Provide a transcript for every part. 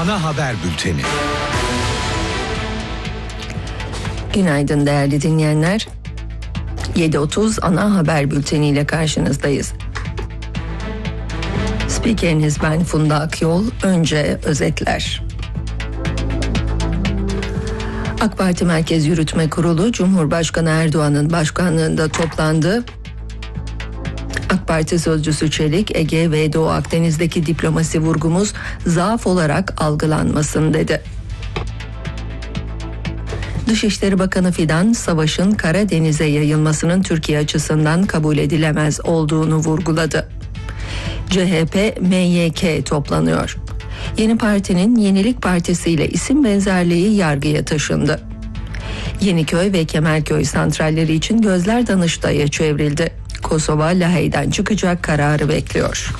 ana haber bülteni. Günaydın değerli dinleyenler. 7.30 ana haber bülteniyle karşınızdayız. Spikeriniz ben Funda Akyol. Önce özetler. AK Parti Merkez Yürütme Kurulu Cumhurbaşkanı Erdoğan'ın başkanlığında toplandı. AK Parti sözcüsü Çelik, Ege ve Doğu Akdeniz'deki diplomasi vurgumuz zaaf olarak algılanmasın dedi. Dışişleri Bakanı Fidan, savaşın Karadeniz'e yayılmasının Türkiye açısından kabul edilemez olduğunu vurguladı. CHP, MYK toplanıyor. Yeni Parti'nin Yenilik Partisi ile isim benzerliği yargıya taşındı. Yeniköy ve Kemerköy santralleri için gözler Danıştay'a çevrildi. Kosova, Lahey'den çıkacak kararı bekliyor.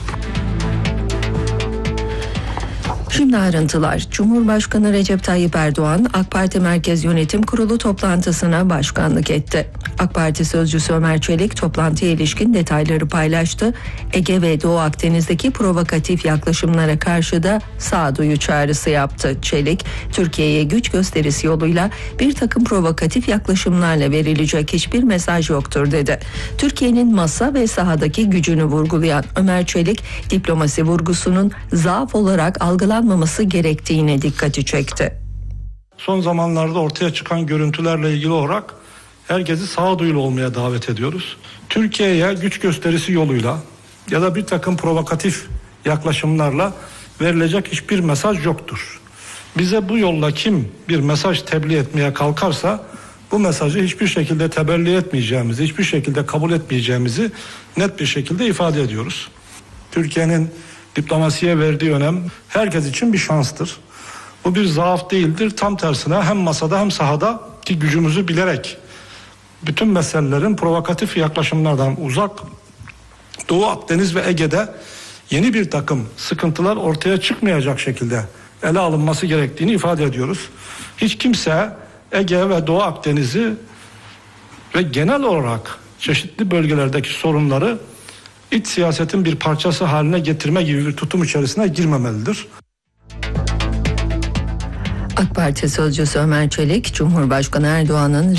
Şimdi ayrıntılar. Cumhurbaşkanı Recep Tayyip Erdoğan, AK Parti Merkez Yönetim Kurulu toplantısına başkanlık etti. AK Parti sözcüsü Ömer Çelik toplantıya ilişkin detayları paylaştı. Ege ve Doğu Akdeniz'deki provokatif yaklaşımlara karşı da sağduyu çağrısı yaptı. Çelik, Türkiye'ye güç gösterisi yoluyla bir takım provokatif yaklaşımlarla verilecek hiçbir mesaj yoktur dedi. Türkiye'nin masa ve sahadaki gücünü vurgulayan Ömer Çelik, diplomasi vurgusunun zaaf olarak algılanmaması gerektiğine dikkati çekti. Son zamanlarda ortaya çıkan görüntülerle ilgili olarak herkesi sağduyulu olmaya davet ediyoruz. Türkiye'ye güç gösterisi yoluyla ya da bir takım provokatif yaklaşımlarla verilecek hiçbir mesaj yoktur. Bize bu yolla kim bir mesaj tebliğ etmeye kalkarsa bu mesajı hiçbir şekilde teberli etmeyeceğimizi, hiçbir şekilde kabul etmeyeceğimizi net bir şekilde ifade ediyoruz. Türkiye'nin diplomasiye verdiği önem herkes için bir şanstır. Bu bir zaaf değildir. Tam tersine hem masada hem sahada ki gücümüzü bilerek bütün meselelerin provokatif yaklaşımlardan uzak, Doğu Akdeniz ve Ege'de yeni bir takım sıkıntılar ortaya çıkmayacak şekilde ele alınması gerektiğini ifade ediyoruz. Hiç kimse Ege ve Doğu Akdeniz'i ve genel olarak çeşitli bölgelerdeki sorunları iç siyasetin bir parçası haline getirme gibi bir tutum içerisine girmemelidir. AK Parti sözcüsü Ömer Çelik, Cumhurbaşkanı Erdoğan'ın